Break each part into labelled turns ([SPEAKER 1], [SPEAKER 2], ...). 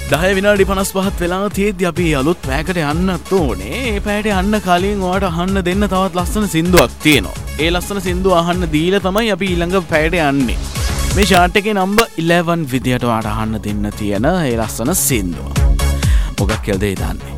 [SPEAKER 1] 10 විනාඩි 55ත් වෙලා තියෙද්දි අපි අලුත් පැයකට යන්නත් ඕනේ. ඒ පැයට යන්න කලින් ඔයාලට අහන්න දෙන්න තවත් ලස්සන සින්දුවක් තියෙනවා. ඒ ලස්සන සින්දුව අහන්න දීලා තමයි අපි ඊළඟ පැයට යන්නේ. මේ chart එකේ number 11 විදියට ඔයාලට අහන්න දෙන්න තියෙන ඒ ලස්සන සින්දුව. මොකක් කියලාද ඒ දන්නේ?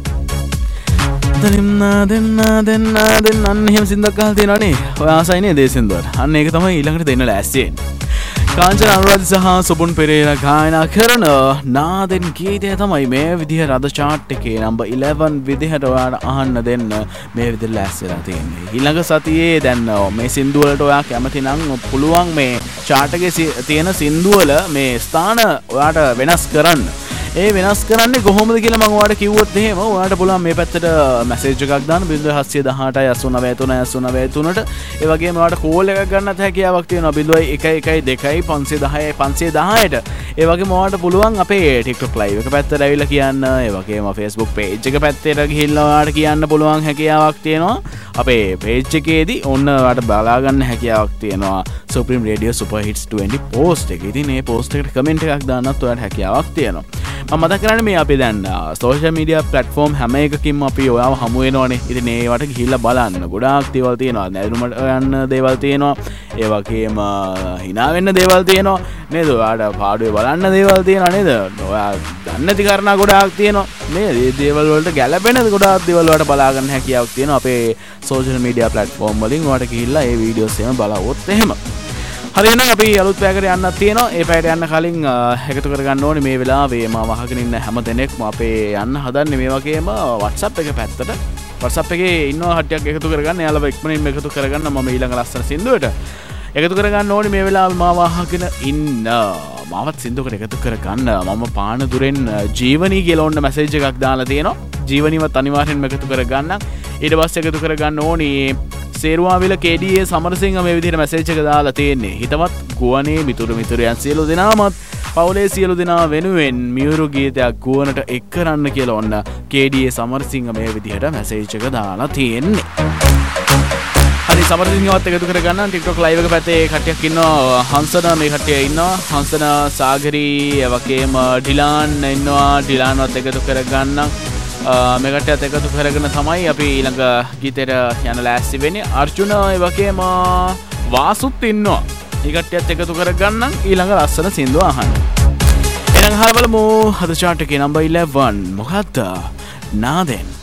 [SPEAKER 1] දෙන්න අන්න එහෙම සින්දුවක් අහලා තියෙනවනේ. ඔය ආසයි නේද ඒ සින්දුවට? අන්න ඒක තමයි ඊළඟට දෙන්න ලෑස්ති වෙන්නේ. කාංචන අනුරාධ සහ සුබුන් පෙරේරා ගායනා කරන නාදෙන් ගීතය තමයි මේ විදිහ රද chart එකේ number 11 විදිහට ඔයාලට අහන්න දෙන්න මේ විදිහට ලෑස්තිලා තියෙන්නේ. ඊළඟ සතියේ දැන් මේ සින්දු වලට ඔයා කැමති නම් පුළුවන් මේ chart එකේ තියෙන සින්දු වල මේ ස්ථාන ඔයාට වෙනස් කරන්න. ඒ වෙනස් කරන්නේ කොහොමද කියලා මම ඔයාලට කිව්වොත් එහෙම ඔයාලට පුළුවන් මේ පැත්තට මැසේජ් එකක් දාන්න 0718898993ට. ඒ වගේම ඔයාලට කෝල් එකක් ගන්නත් හැකියාවක් තියෙනවා 0112500510ට. ඒ වගේම ඔයාලට පුළුවන් අපේ TikTok live එක පැත්තට ඇවිල්ලා කියන්න. ඒ වගේම Facebook page එක පැත්තට ගිහිල්ලා ඔයාලට කියන්න පුළුවන් හැකියාවක් තියෙනවා. අපේ page එකේදී ඔන්න ඔයාලට බලා ගන්න හැකියාවක් තියෙනවා Supreme Radio Super Hits 20 post එක. ඉතින් මේ post එකට comment එකක් දාන්නත් ඔයාලට හැකියාවක් තියෙනවා. මම මතක් කරන්නේ මේ අපි දැන් social media platform හැම එකකින්ම අපි ඔයාව හමු වෙනවනේ. ඉතින් ඒවට ගිහිල්ලා බලන්න. ගොඩාක් දේවල් තියෙනවා. නැරුමට යන්න දේවල් තියෙනවා. ඒ වගේම hina වෙන්න දේවල් තියෙනවා. නේද? ඔයාලට පාඩුවේ බලන්න දේවල් තියෙනවා නේද? ඔයා දන්නේ නැති කාරණා ගොඩාක් තියෙනවා. නේද? මේ දේවල් වලට ගැළපෙන ගොඩාක් දේවල් වලට බලා ගන්න හැකියාවක් තියෙනවා. අපේ social media platform වලින් ඔයාලට ගිහිල්ලා මේ videos එහෙම බලවොත් එහෙම. හරිනම් අපි අලුත් පැයකට යන්නත් තියෙනවා. ඒ පැයට යන්න කලින් එකතු කරගන්න ඕනේ මේ වෙලාවේ මම අහගෙන ඉන්න හැම දෙනෙක්ම අපේ යන්න හදන්නේ මේ වගේම WhatsApp එක පැත්තට. WhatsApp එකේ ඉන්නවා කට්ටියක් එකතු කරගන්න. එයාලව ඉක්මනින්ම එකතු කරගන්න මම ඊළඟ ලස්සන සින්දුවට එකතු කරගන්න ඕනේ මේ වෙලාවේ මම අහගෙන ඉන්න. මාවත් සින්දුවකට එකතු කරගන්න. මම පාන දුරෙන් ජීවනී කියලා ඔන්න මැසේජ් එකක් දාලා තියෙනවා. ජීවනීවත් අනිවාර්යෙන්ම එකතු කරගන්න. ඊට පස්සේ එකතු කරගන්න ඕනේ සේරුවාවිල KDA සමරසිංහ මේ විදිහට මැසේජ් එක දාලා තියෙන්නේ. හිතවත් ගුවනේ මිතුරයන් සියලු දෙනාමත් පවුලේ සියලු දෙනා වෙනුවෙන් මියුරු ගීතයක් ගුවනට එක් කරන්න කියලා ඔන්න KDA සමරසිංහ මේ විදිහට මැසේජ් එක දාලා තියෙන්නේ. හරි සමරසිංහවත් එකතු කරගන්න. TikTok live එක පැත්තේ කට්ටියක් ඉන්නවා. හංසන මේ කට්ටිය ඉන්නවා. හංසන සාගරී ඒ වගේම ඩිලාන් ඉන්නවා. ඩිලාන්වත් එකතු කරගන්න. මේ කට්ටියත් එකතු කරගෙන තමයි අපි ඊළඟ ගීතයට යන ලෑස්ති වෙන්නේ. අර්ජුන ඒ වගේම වාසුත් ඉන්නවා. මේ කට්ටියත් එකතු කරගන්න ඊළඟ ලස්සන සින්දුව අහන්න. එහෙනම් අහලා බලමු අද chart එකේ number 11 මොකද්ද? නාදෙන්